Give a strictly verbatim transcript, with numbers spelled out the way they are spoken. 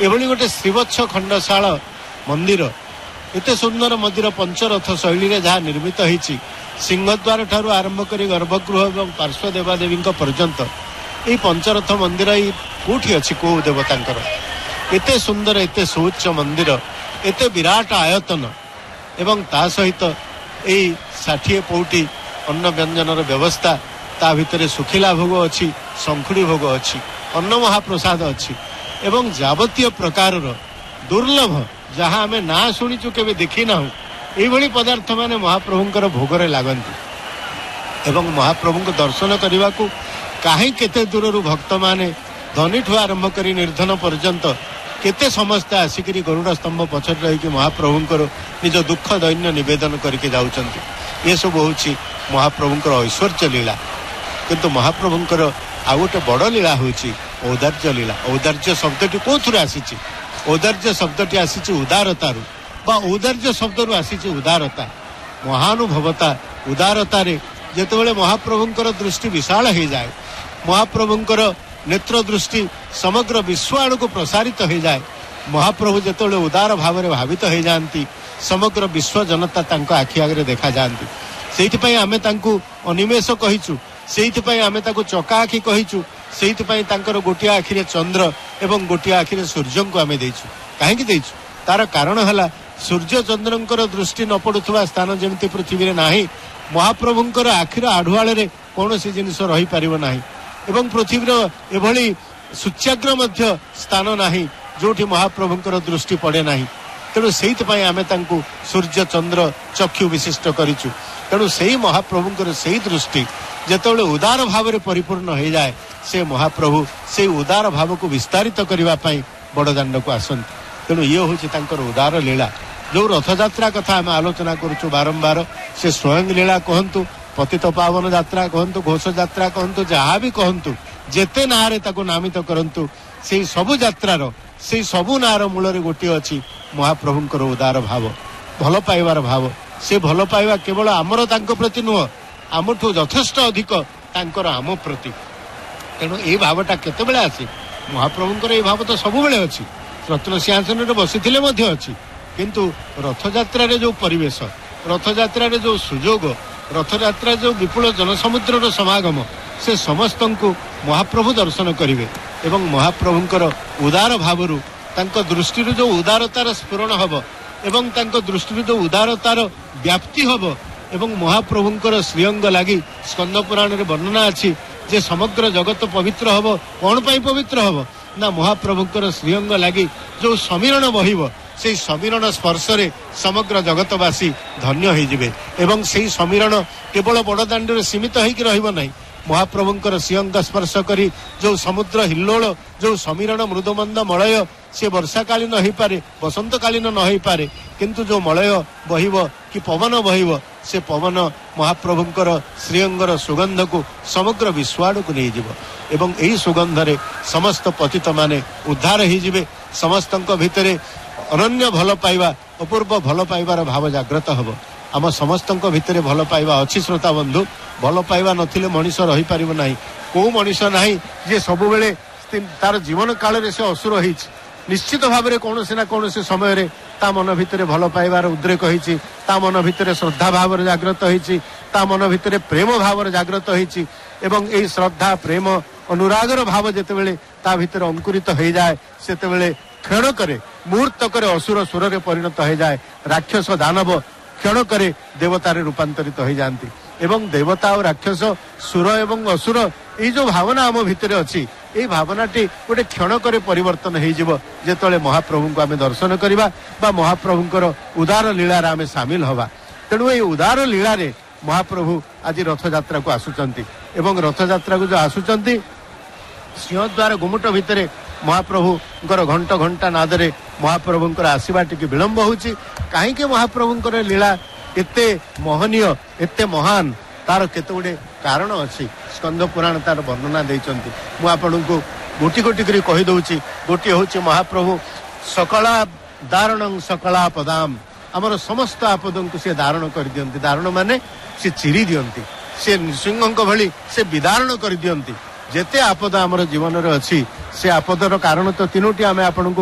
एभली गोटे श्रीवत्स खंडशाल मंदिर एते सुंदर मंदिर पंचरथ शैली रे जहाँ निर्मित होईची सिंहद्वार ठारू आरंभ करी गर्भगृह एवं पार्श्व देवादेवी पर्यंत यही पंचरथ मंदिर कोठी अच्छी को देवतांकर एते सुंदर एते सुउच्च मंदिर एते विराट आयतन एवं ता सहित यही षाठिए पौटी अन्न व्यंजन व्यवस्था ता भितर सुखिला भोग अच्छी शंखुड़ी भोग अच्छी अन्न महाप्रसाद अच्छी एवं जावतीय प्रकार दुर्लभ जहाँ आम ना शुणीचु केवे देखी ना यही पदार्थ माने महाप्रभुंकर भोगरे लागंती एवं महाप्रभु दर्शन करने को कहीं केते दूर भक्त माने धनी ठू आरंभ करी निर्धन पर्यंत केते समस्ते आसिकी गरुड़ स्तंभ पछर रही महाप्रभुंकर निज दुख दैन्य निवेदन करके जाउचंती ये सब हूँ महाप्रभुंकर ऐश्वर्य लीला किंतु महाप्रभुंकर आ गोटे बड़ लीला हूँ औदार्य लीला औदार्य शब्दटी कौन आसी औदार्य शब्दटी आसी उदारतारू बा औदार्य शब्द आसी उदारता महानुभवता उदारतार जेतेबेले महाप्रभुंकर दृष्टि विशाल हो जाए महाप्रभुंकर नेत्र दृष्टि समग्र विश्व आड़ को प्रसारित हो जाए महाप्रभु जेतेबेले उदार भाव में भावित हो जाती समग्र विश्व जनता तांको आखि आगे देखा जाती से आमे तांको अनिमेष कहीचु से आमे ताको चका आखि कहीचु से गोटे आखिरे चंद्र एवं गोटे आखिरे सूर्य को आमे देइचु काहेकि देइचु तार कारण है सूर्य चंद्रंकर दृष्टि न पड़ुवा स्थान जमी पृथ्वी में नाही महाप्रभुंकर आखिर आढ़ुआले कौन सी जिनिस रही पारिबो नाही एवं पृथ्वीर एभली सूच्याग्र मध्य स्थान नाही जोठी महाप्रभुंकर दृष्टि पड़े नाही तेणु से आमे तांको सूर्य चंद्र चक्षु विशिष्ट करिचु तेणु से महाप्रभुंकर से दृष्टि जेतेबेले उदार भाव में परिपूर्ण हो जाए से महाप्रभु से उदार भाव को विस्तारित करने बड़दाण्ड को आसती तेणु ये हूँ तांकर उदार लीला जो रथयात्रा कथा आम आलोचना करुचु बारंबार से स्वयं लीला कहतु पतित पावन यात्रा कहतु घोष यात्रा कहतु जहाँ भी कहतु जेते नारे ताको नामित करंतु से सबु यात्रार से सबु नार मूल गोटे अच्छी महाप्रभुंकर उदार भाव भल पाइबार भाव से भल पाइबा केवल आमर तांको प्रति नुह आमठू यथेष्ट अधिक तांकर आम प्रति तेणु ये भावटा केतेबेले आसी महाप्रभुंकर ये भाव तो सबुबेले अच्छी रत्न सिंहासन बसी अच्छी किंतु रथयात्रा जो परिवेश रथयात्रा जो सुजोग रथयात्रा जो विपुल जनसमुद्र समागम से समस्त को महाप्रभु दर्शन करेंगे एवं महाप्रभुंकर उदार भावरू तांको दृष्टि जो उदारतार स्फुरण हब एवं तांको दृष्टि जो उदारतार व्याप्ति हब एवं महाप्रभुंकर श्रीअंग लगी स्कंद पुराण रे वर्णना अच्छी जे समग्र जगत पवित्र हब कौन पाई पवित्र हब ना महाप्रभुंकर श्रीअंग लगी जो समीरण बहिब से समीरण स्पर्श रे समग्र जगतवासी धन्य हो जिवे एवं से समीरण केवल बड़दाण्ड रे सीमित होइक रहिबो नाही महाप्रभुंकर श्रीअंग स्पर्श करी जो समुद्र हिल्लोल जो समीरण मृदुमंद मलय से वर्षा कालीन हो पारे बसंत कालीन न हो पारे किंतु जो मलय बहिब कि पवन बहिब से पवन महाप्रभुंकर श्रीअंगर सुगंध को समग्र विश्वाड़ को नहीं जीव एवं यही सुगंध रे समस्त पतित माने उद्धार हो जिवे समस्त भितरे अनन्य भल पाइबा अपूर्व भल पाइबार भाव जागृत हब आम समस्त भितर भल पाइबा अच्छी श्रोता बंधु भल पाइबा नथिले मनीष रही पारिबो नाही को मनीष नाही जे सब बेले तार जीवन काल रे से असुर होईछि निश्चित भाव में कौन ना कौन समय रे ता मन भितर भल पाइबार उद्रेक होईछि ता मन भितर श्रद्धा भाव जागृत होईछि ता मन भितर प्रेम भाव जागृत होईछि एवं एई श्रद्धा प्रेम अनुरागर भाव जेतेबेले ता भितर अंकुरित हो जाए सेतेबेले क्षण करे मुहूर्त करे असुर सुर रे परिणत हो जाए राक्षस दानव क्षण करे देवतार रूपांतरित हो जाती एवं देवता और राक्षस सुर एवं असुर ये जो भावना आम भितर अच्छी ये भावनाटी गोटे क्षण करे परिवर्तन हो जेतले महाप्रभु को आम दर्शन करवा बा महाप्रभुंकर उदार लीलार आम सामिल हवा तेणु ये उदार लीला रे महाप्रभु आज रथयात्रा को आसुचंती एवं रथयात्रा को जो आसुचंती सिंहद्वार गुमुट भितर महाप्रभुंकर घंट घंटा नादरे महाप्रभुंकर आसवा टिके विलंब होची कहीं महाप्रभुंकर लीला एते मोहनीय एते महान तार केते गुडे कारण अच्छी स्कंद पुराण तार वर्णना देइचंती मु आपनकु गोटी गोटी करी कहि दउची गोटी होची महाप्रभु सकला दारणं सकला पदाम हमर समस्त आपदों को से धारण कर दियंती धारण माने से चिरी दियंती से नृसिंहंक भली से विदारण कर दियंती जेते आपद हमर जीवन रे अछि से आपदर कारण तो तीनोटी आमे आपन